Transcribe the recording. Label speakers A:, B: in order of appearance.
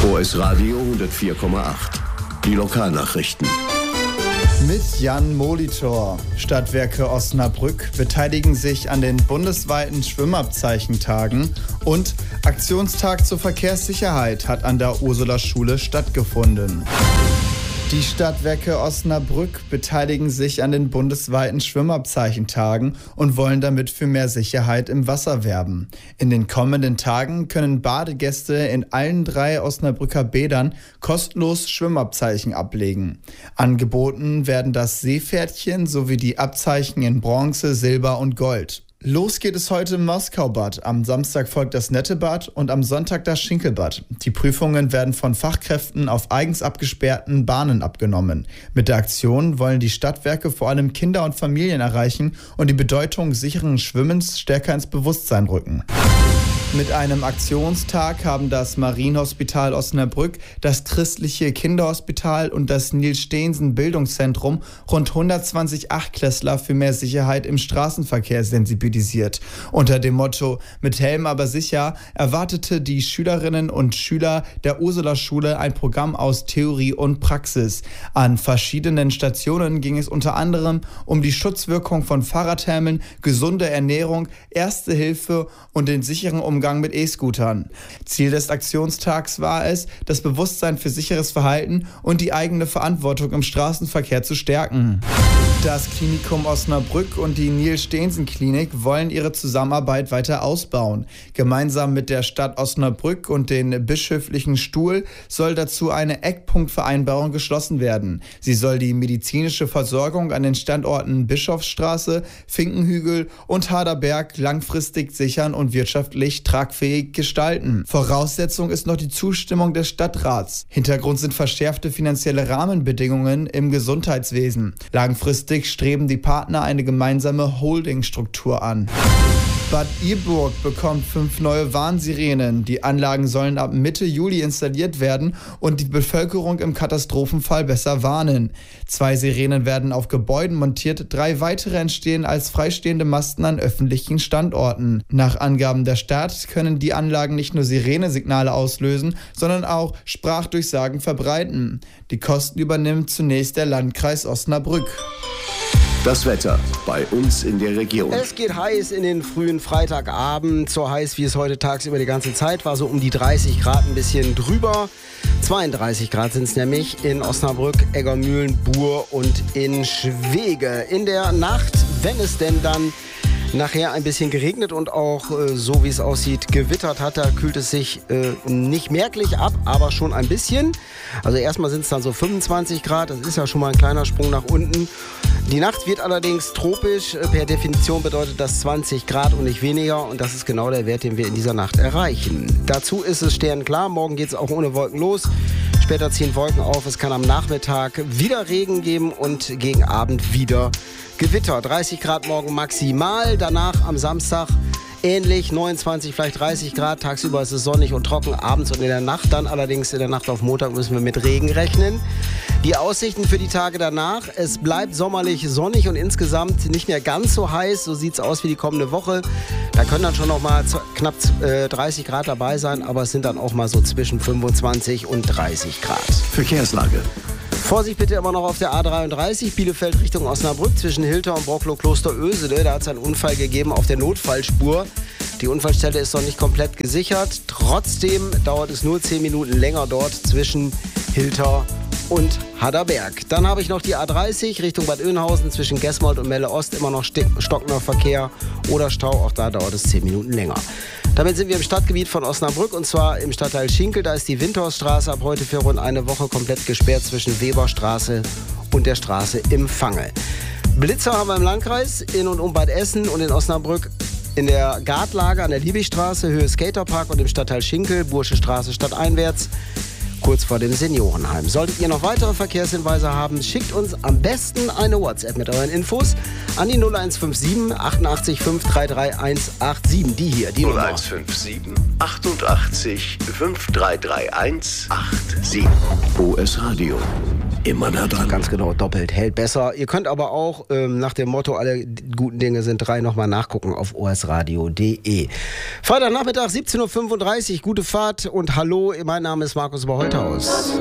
A: OS Radio 104,8. Die Lokalnachrichten.
B: Mit Jan Molitor. Stadtwerke Osnabrück beteiligen sich an den bundesweiten Schwimmabzeichentagen und Aktionstag zur Verkehrssicherheit hat an der Ursulaschule stattgefunden. Die Stadtwerke Osnabrück beteiligen sich an den bundesweiten Schwimmabzeichentagen und wollen damit für mehr Sicherheit im Wasser werben. In den kommenden Tagen können Badegäste in allen 3 Osnabrücker Bädern kostenlos Schwimmabzeichen ablegen. Angeboten werden das Seepferdchen sowie die Abzeichen in Bronze, Silber und Gold. Los geht es heute im Moskaubad. Am Samstag folgt das Nettebad und am Sonntag das Schinkelbad. Die Prüfungen werden von Fachkräften auf eigens abgesperrten Bahnen abgenommen. Mit der Aktion wollen die Stadtwerke vor allem Kinder und Familien erreichen und die Bedeutung sicheren Schwimmens stärker ins Bewusstsein rücken. Mit einem Aktionstag haben das Marienhospital Osnabrück, das Christliche Kinderhospital und das Niels-Steensen-Bildungszentrum rund 120 Achtklässler für mehr Sicherheit im Straßenverkehr sensibilisiert. Unter dem Motto „Mit Helm aber sicher" erwartete die Schülerinnen und Schüler der Ursulaschule ein Programm aus Theorie und Praxis. An verschiedenen Stationen ging es unter anderem um die Schutzwirkung von Fahrradhelmen, gesunde Ernährung, Erste Hilfe und den sicheren Umgang mit E-Scootern. Ziel des Aktionstags war es, das Bewusstsein für sicheres Verhalten und die eigene Verantwortung im Straßenverkehr zu stärken. Das Klinikum Osnabrück und die Niels-Steensen-Klinik wollen ihre Zusammenarbeit weiter ausbauen. Gemeinsam mit der Stadt Osnabrück und den Bischöflichen Stuhl soll dazu eine Eckpunktvereinbarung geschlossen werden. Sie soll die medizinische Versorgung an den Standorten Bischofsstraße, Finkenhügel und Harderberg langfristig sichern und wirtschaftlich tragfähig gestalten. Voraussetzung ist noch die Zustimmung des Stadtrats. Hintergrund sind verschärfte finanzielle Rahmenbedingungen im Gesundheitswesen. Langfristig streben die Partner eine gemeinsame Holdingstruktur an. Bad Iburg bekommt 5 neue Warnsirenen. Die Anlagen sollen ab Mitte Juli installiert werden und die Bevölkerung im Katastrophenfall besser warnen. 2 Sirenen werden auf Gebäuden montiert, 3 weitere entstehen als freistehende Masten an öffentlichen Standorten. Nach Angaben der Stadt können die Anlagen nicht nur Sirenesignale auslösen, sondern auch Sprachdurchsagen verbreiten. Die Kosten übernimmt zunächst der Landkreis Osnabrück.
A: Das Wetter bei uns in der Region.
C: Es geht heiß in den frühen Freitagabend, so heiß wie es heute tagsüber die ganze Zeit war, so um die 30 Grad, ein bisschen drüber. 32 Grad sind es nämlich in Osnabrück, Eggermühlen, Buhr und in Schwege. In der Nacht, wenn es denn dann nachher ein bisschen geregnet und auch, so wie es aussieht, gewittert hat, da kühlt es sich nicht merklich ab, aber schon ein bisschen. Also erstmal sind es dann so 25 Grad, das ist ja schon mal ein kleiner Sprung nach unten. Die Nacht wird allerdings tropisch, per Definition bedeutet das 20 Grad und nicht weniger und das ist genau der Wert, den wir in dieser Nacht erreichen. Dazu ist es sternklar, morgen geht es auch ohne Wolken los. Später ziehen Wolken auf, es kann am Nachmittag wieder Regen geben und gegen Abend wieder Gewitter. 30 Grad morgen maximal, danach am Samstag ähnlich, 29, vielleicht 30 Grad. Tagsüber ist es sonnig und trocken, abends und in der Nacht. Dann allerdings in der Nacht auf Montag müssen wir mit Regen rechnen. Die Aussichten für die Tage danach: Es bleibt sommerlich sonnig und insgesamt nicht mehr ganz so heiß. So sieht es aus wie die kommende Woche. Da können dann schon noch mal knapp 30 Grad dabei sein, aber es sind dann auch mal so zwischen 25 und 30 Grad.
A: Verkehrslage.
C: Vorsicht bitte immer noch auf der A33, Bielefeld Richtung Osnabrück, zwischen Hilter und Brockloh-Kloster-Ösede. Da hat es einen Unfall gegeben auf der Notfallspur. Die Unfallstelle ist noch nicht komplett gesichert. Trotzdem dauert es nur 10 Minuten länger dort zwischen Hilter und Harderberg. Dann habe ich noch die A30 Richtung Bad Oeynhausen zwischen Gesmold und Melle Ost. Immer noch stockender Verkehr oder Stau. Auch da dauert es 10 Minuten länger. Damit sind wir im Stadtgebiet von Osnabrück und zwar im Stadtteil Schinkel. Da ist die Windhorststraße ab heute für rund eine Woche komplett gesperrt zwischen Weberstraße und der Straße im Fange. Blitzer haben wir im Landkreis in und um Bad Essen und in Osnabrück in der Gartlage an der Liebigstraße, Höhe Skaterpark und im Stadtteil Schinkel, Bursche Straße stadteinwärts, kurz vor dem Seniorenheim. Solltet ihr noch weitere Verkehrshinweise haben, schickt uns am besten eine WhatsApp mit euren Infos an die 0157 88 533 187. Die hier, die
A: 0157 88 533 187. OS Radio. immer nah dran.
C: Ganz genau, doppelt hält besser. Ihr könnt aber auch nach dem Motto, alle guten Dinge sind 3, nochmal nachgucken auf osradio.de. Freitagnachmittag, 17.35 Uhr, gute Fahrt und hallo, mein Name ist Markus Oberholthaus.